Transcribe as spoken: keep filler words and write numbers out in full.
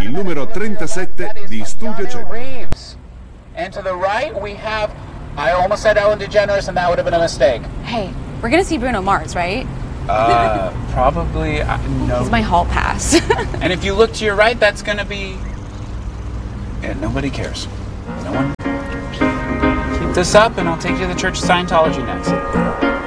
il numero trentasette di Studio Centro. Reeves. And to the right, we have, I almost said Ellen DeGeneres, and that would have been a mistake. Hey, we're gonna see Bruno Mars, right? Uh, probably, uh, no. He's my hall pass. And if you look to your right, that's gonna be, yeah, nobody cares. No one. Keep this up, and I'll take you to the Church of Scientology next.